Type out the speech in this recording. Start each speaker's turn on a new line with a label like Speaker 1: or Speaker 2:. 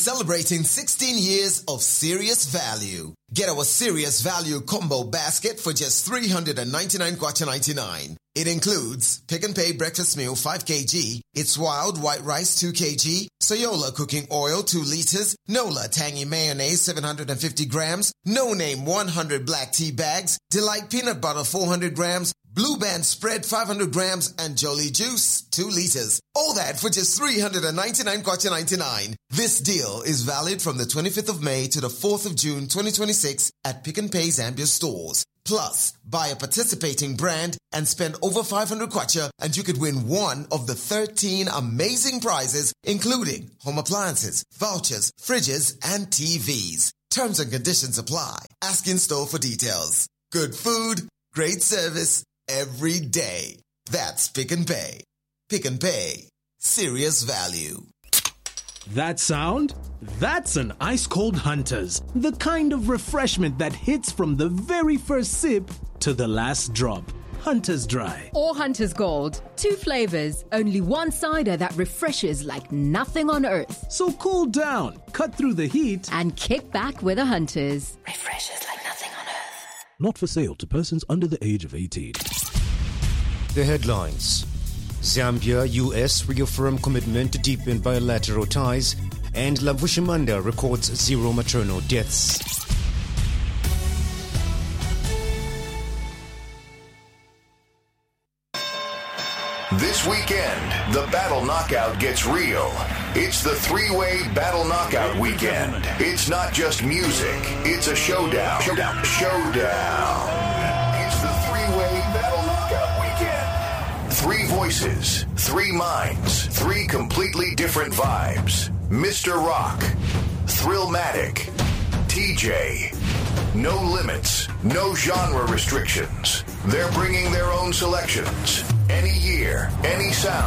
Speaker 1: celebrating 16 years of serious value. Get our serious value combo basket for just 399 kwacha 99. It includes Pick and Pay breakfast meal 5 kg, It's Wild white rice 2 kg, Soyola cooking oil 2 liters, Nola tangy mayonnaise 750 grams, No Name 100 black tea bags, Delight peanut butter 400 grams, Blue Band spread 500 grams, and Jolie juice 2 liters. All that for just 399 kwacha 99. This deal is valid from the 25th of May to the 4th of June 2026 at Pick and Pay Zambia stores. Plus, buy a participating brand and spend over 500 kwacha and you could win one of the 13 amazing prizes, including home appliances, vouchers, fridges, and TVs. Terms and conditions apply. Ask in store for details. Good food, great service, every day. That's Pick and Pay. Pick and Pay. Serious value.
Speaker 2: That sound? That's an ice-cold Hunter's. The kind of refreshment that hits from the very first sip to the last drop. Hunter's Dry.
Speaker 3: Or Hunter's Gold. 2 flavors, only one cider that refreshes like nothing on earth.
Speaker 2: So cool down, cut through the heat,
Speaker 3: and kick back with a Hunter's.
Speaker 4: Refreshes like nothing on earth.
Speaker 5: Not for sale to persons under the age of 18.
Speaker 6: The headlines. Zambia, US reaffirm commitment to deepen bilateral ties, and Lavushimanda records 0 maternal deaths.
Speaker 7: This weekend, the Battle Knockout gets real. It's the 3-way Battle Knockout weekend. It's not just music, it's a showdown. Showdown. It's the 3-way Battle Knockout weekend. 3 voices, 3 minds, 3 completely different vibes. Mr. Rock, Thrillmatic, TJ. No limits, no genre restrictions. They're bringing their own selections. Any year, any sound.